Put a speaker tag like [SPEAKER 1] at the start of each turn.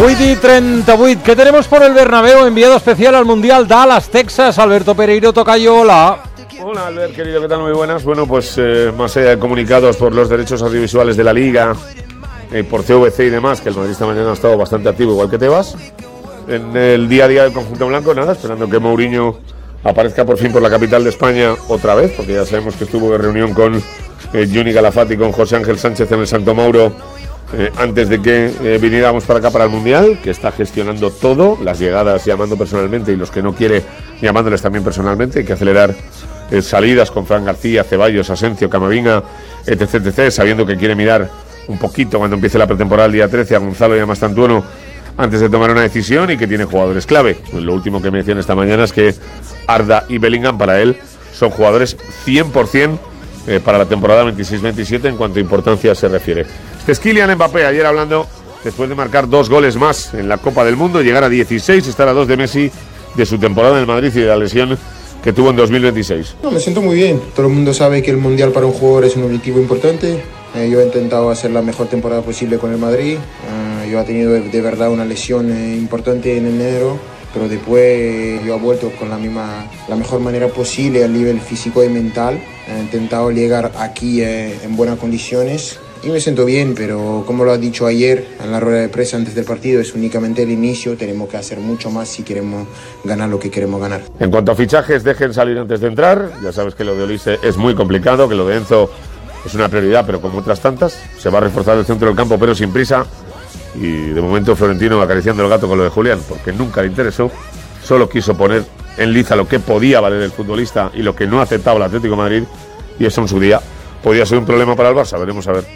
[SPEAKER 1] 8:38. ¿Qué tenemos por el Bernabéu? Enviado especial al Mundial Dallas, Texas. Alberto Pereiro Tocayo, hola.
[SPEAKER 2] Hola Albert, querido, ¿qué tal? Muy buenas. Bueno, pues más allá de comunicados por los derechos audiovisuales de la Liga, por CVC y demás, que el Madrid esta mañana ha estado bastante activo, igual que Tebas. En el día a día del conjunto blanco, nada, esperando que Mourinho aparezca por fin por la capital de España otra vez, porque ya sabemos que estuvo de reunión con Juni Calafati y con José Ángel Sánchez en el Santo Mauro antes de que viniéramos para acá para el Mundial, que está gestionando todo, las llegadas llamando personalmente y los que no quiere llamándoles también personalmente. Hay que acelerar salidas con Fran García, Ceballos, Asencio, Camavinga, etc, sabiendo que quiere mirar un poquito cuando empiece la pretemporada el día 13 a Gonzalo y a Mastantuono antes de tomar una decisión, y que tiene jugadores clave. Lo último que me decían esta mañana es que Arda y Bellingham para él son jugadores 100% para la temporada 26-27 en cuanto a importancia se refiere. Este es Kylian Mbappé, ayer hablando, después de marcar 2 goles más en la Copa del Mundo, llegar a 16, estar a 2 de Messi, de su temporada en el Madrid y de la lesión que tuvo en 2026.
[SPEAKER 3] No, me siento muy bien. Todo el mundo sabe que el Mundial para un jugador es un objetivo importante. Yo he intentado hacer la mejor temporada posible con el Madrid. Yo he tenido de verdad una lesión importante en enero, pero después yo he vuelto con la mejor manera posible a nivel físico y mental. He intentado llegar aquí en buenas condiciones y me siento bien, pero como lo ha dicho ayer en la rueda de prensa antes del partido, es únicamente el inicio. Tenemos que hacer mucho más si queremos ganar lo que queremos ganar.
[SPEAKER 2] En cuanto a fichajes, dejen salir antes de entrar. Ya sabes que lo de Olise es muy complicado, que lo de Enzo es una prioridad, pero como otras tantas, se va a reforzar el centro del campo, pero sin prisa. Y de momento Florentino acariciando el gato con lo de Julián, porque nunca le interesó, solo quiso poner en liza lo que podía valer el futbolista y lo que no aceptaba el Atlético de Madrid, y eso en su día podía ser un problema para el Barça. Veremos a ver.